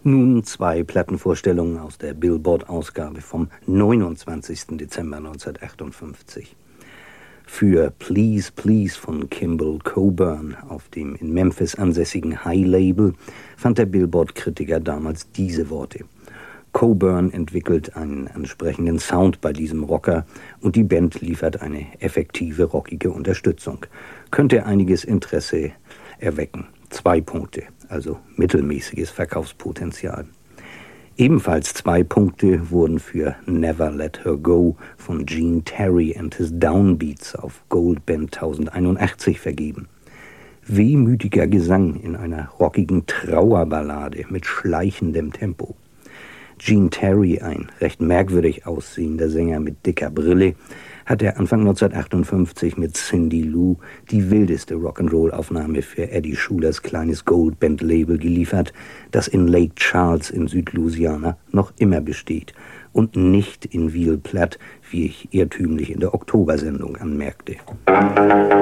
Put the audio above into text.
Nun 2 Plattenvorstellungen aus der Billboard-Ausgabe vom 29. Dezember 1958. Für Please Please von Kimball Coburn auf dem in Memphis ansässigen High-Label fand der Billboard-Kritiker damals diese Worte: Coburn entwickelt einen ansprechenden Sound bei diesem Rocker und die Band liefert eine effektive, rockige Unterstützung. Könnte einiges Interesse erwecken. 2 Punkte, also mittelmäßiges Verkaufspotenzial. Ebenfalls 2 Punkte wurden für Never Let Her Go von Gene Terry and His Downbeats auf Goldband 1081 vergeben. Wehmütiger Gesang in einer rockigen Trauerballade mit schleichendem Tempo. Gene Terry, ein recht merkwürdig aussehender Sänger mit dicker Brille, hat er Anfang 1958 mit Cindy Lou die wildeste Rock'n'Roll-Aufnahme für Eddie Schulers kleines Goldband-Label geliefert, das in Lake Charles in Südlouisiana noch immer besteht und nicht in Ville Platte, wie ich irrtümlich in der Oktobersendung anmerkte.